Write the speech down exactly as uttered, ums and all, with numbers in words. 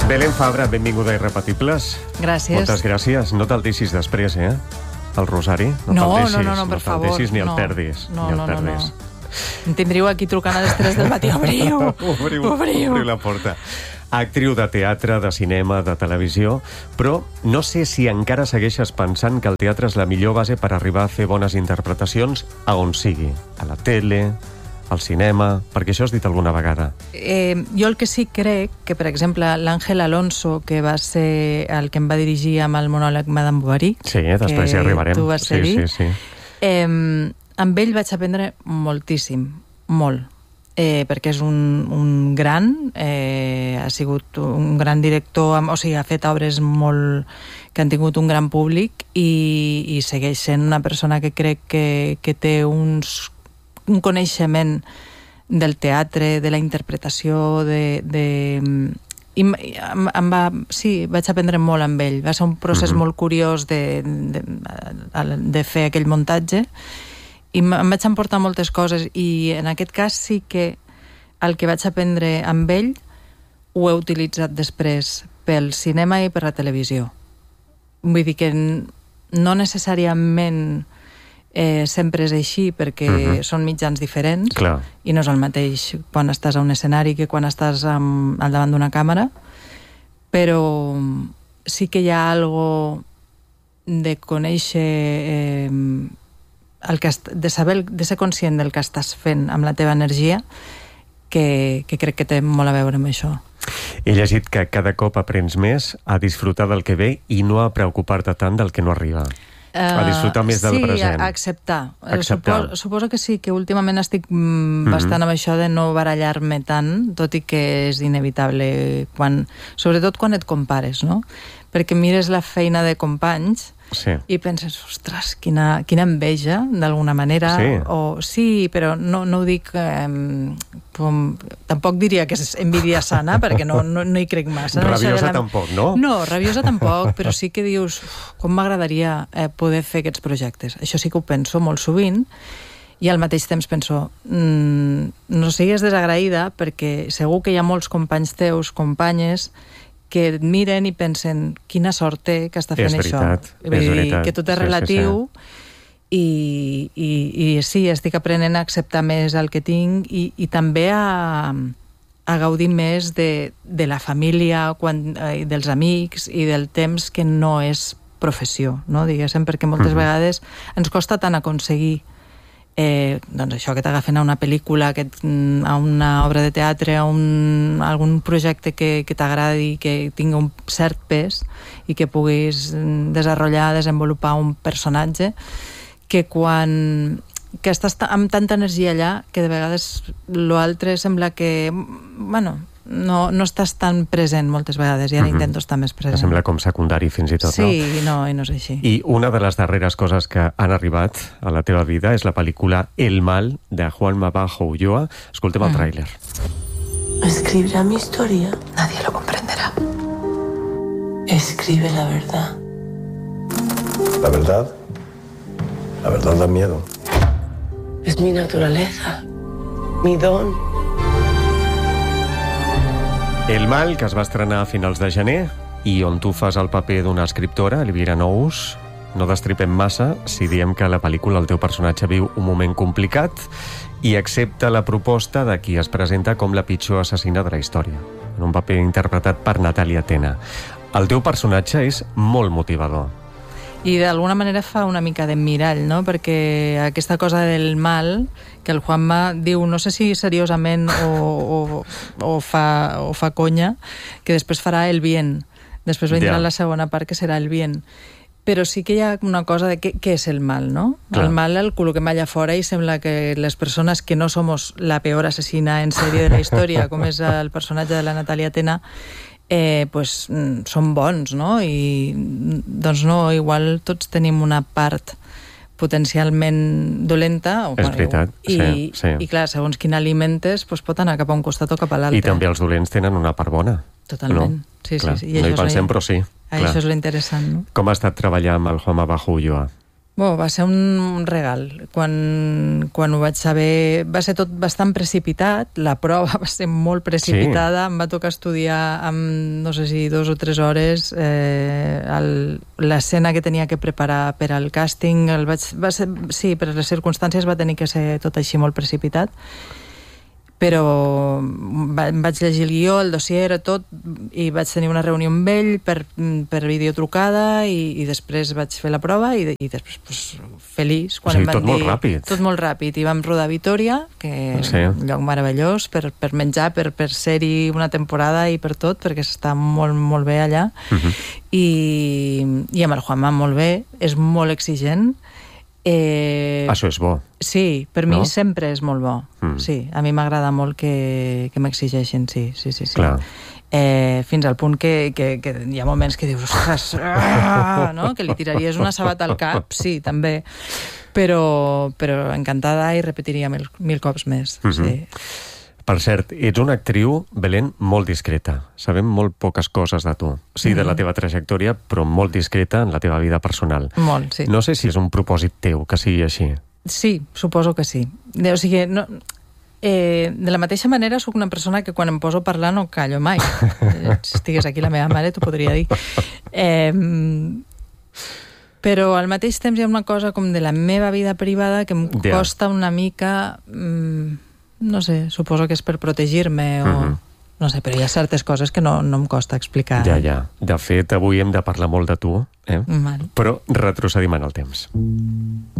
Belén Fabra, benvinguda a Irrepetibles. Gràcies. Moltes gràcies. No te'l deixis després, eh? El rosari. No, no, te'l deixis, no, no, no, per no favor. No te'l deixis ni no. el perdis. No, ni el no, no, perdis. no. Em tindríeu aquí trucant a les tres del matí. Obriu, obriu, obriu. obriu la porta. Actriu de teatre, de cinema, de televisió, però no sé si encara segueixes pensant que el teatre és la millor base per arribar a fer bones interpretacions a on sigui. A la tele, al cinema, perquè això has dit alguna vegada. Eh, jo el que sí crec que, per exemple, l'Àngel Alonso, que va ser el que em va dirigir amb el monòleg Madame Bovary, sí, després hi arribarem. Tu vas ser sí, dir, sí, sí. Eh, amb ell vaig aprendre moltíssim, molt. Eh, perquè és un, un gran, eh, ha sigut un gran director, o sigui, ha fet obres molt que han tingut un gran públic i, i segueix sent una persona que crec que, que té uns, un coneixement del teatre, de la interpretació, de... de i em, em va, sí, vaig aprendre molt amb ell. Va ser un procés mm-hmm. molt curiós de, de, de fer aquell muntatge i em vaig emportar moltes coses i en aquest cas sí que el que vaig aprendre amb ell ho he utilitzat després pel cinema i per la televisió. Vull dir que no necessàriament eh, sempre és així perquè uh-huh. són mitjans diferents. Clar. I no és el mateix quan estàs a un escenari que quan estàs amb, al davant d'una càmera, però sí que hi ha algo de conèixer eh, el que, de saber, de ser conscient del que estàs fent amb la teva energia que, que crec que té molt a veure amb això. He llegit que cada cop aprens més a disfrutar del que ve i no a preocupar-te tant del que no arriba. A disfrutar més uh, del sí, present. Sí, a acceptar. acceptar. Suposo, suposo que sí, que últimament estic mm, bastant mm-hmm. amb això de no barallar-me tant, tot i que és inevitable, quan, sobretot quan et compares, no? Perquè mires la feina de companys sí. i penses, ostres, quina, quina enveja, d'alguna manera. Sí. O, sí, però no, no ho dic... Eh, com, tampoc diria que és envidia sana, perquè no, no, no hi crec massa. Rabiosa la... tampoc, no? No, rabiosa tampoc, però sí que dius, com m'agradaria eh, poder fer aquests projectes. Això sí que ho penso molt sovint, i al mateix temps penso, mmm, no sigues desagraïda, perquè segur que hi ha molts companys teus, companyes, que et miren i pensen quina sort té que està fent és veritat, això. És veritat. Que tot és relatiu sí, sí, sí. I, i, i sí, estic aprenent a acceptar més el que tinc i, i també a, a gaudir més de, de la família, quan, eh, dels amics i del temps que no és professió, no? Diguéssim, perquè moltes mm-hmm. vegades ens costa tant aconseguir Eh, doncs això, que t'agafen a una pel·lícula, que, a una obra de teatre, a un, a algun projecte que, que t'agradi, que tingui un cert pes i que puguis desenvolupar, desenvolupar un personatge, que quan que estàs amb tanta energia allà que de vegades l'altre sembla que bueno, no, no estàs tan present moltes vegades i ara mm-hmm. intento estar més present. Sembla com secundari fins i tot, sí, no? Sí, no, i no és així. I una de les darreres coses que han arribat a la teva vida és la pel·lícula El mal, de Juanma Bajo Ulloa. Escoltem el mm. tràiler. Escribirá mi historia. Nadie lo comprenderá. Escribe la verdad. La verdad, la verdad da miedo. Es mi naturaleza, mi don. El mal, que es va estrenar a finals de gener i on tu fas el paper d'una escriptora, Elvira Nous. No destripem massa si diem que a la pel·lícula el teu personatge viu un moment complicat i accepta la proposta de qui es presenta com la pitjor assassina de la història, en un paper interpretat per Natàlia Tena. El teu personatge és molt motivador. I d'alguna manera fa una mica d'emmirall, no? Perquè aquesta cosa del mal, que el Juanma diu, no sé si seriosament o, o, o, fa, o fa conya, que després farà el bien. Després vindrà yeah. la segona part, que serà el bien. Però sí que hi ha una cosa de què, què és el mal, no? Clar. El mal el col·loquem allà fora i sembla que les persones que no somos la peor assassina en sèrie de la història, com és el personatge de la Natàlia Tena, eh, pues, són bons, no? I doncs no, igual tots tenim una part potencialment dolenta. O, és veritat, i, sí, sí. I clar, segons quin alimentes, pues, pot anar cap a un costat o cap a l'altre. I també els dolents tenen una part bona. Totalment, no? sí, clar, sí, sí. I no hi pensem, lo, però sí. Això és l'interessant, no? Com ha estat treballar amb el Juanma Bajo Ulloa? Bo, va ser un regal. Quan, quan ho vaig saber, va ser tot bastant precipitat, la prova va ser molt precipitada, sí. Em va tocar estudiar amb, no sé si dos o tres hores, eh, el, l'escena que tenia que preparar per al càsting, el vaig, va ser, sí, per les circumstàncies va tenir que ser tot així molt precipitat, però va, vaig llegir el guió, el dossier, tot, i vaig tenir una reunió amb ell per, per videotrucada i, i després vaig fer la prova i, i després pues, feliç. Quan o sigui, em van tot dir, molt ràpid. Tot molt ràpid. I vam rodar a Vitòria, que és sí. un lloc meravellós per, per menjar, per, per ser-hi una temporada i per tot, perquè s'està molt, molt bé allà. Uh-huh. I, I amb el Juanma molt bé, és molt exigent. Eh, Això és bo. Sí, per no? mi sempre és molt bo. Mm. Sí, a mi m'agrada molt que, que m'exigeixin, sí, sí, sí. sí. Clar. Eh, fins al punt que, que, que hi ha moments que dius, ostres, ah, no? Que li tiraries una sabata al cap, sí, també. Però, però encantada i repetiria mil, mil cops més, mm-hmm. sí. Per cert, ets una actriu, Belén, molt discreta. Sabem molt poques coses de tu. Sí, de la teva trajectòria, però molt discreta en la teva vida personal. Molt, sí. No sé si és un propòsit teu que sigui així. Sí, suposo que sí. O sigui, no, eh, de la mateixa manera sóc una persona que quan em poso a parlar no callo mai. Si estigués aquí la meva mare t'ho podria dir. Eh, però al mateix temps hi ha una cosa com de la meva vida privada que em yeah. costa una mica... Mm, no sé, suposo que és per protegir-me o... Uh-huh. No sé, però hi ha certes coses que no, no em costa explicar. Ja, ja. De fet, avui hem de parlar molt de tu, eh? Mal. Però retrocedim en el temps.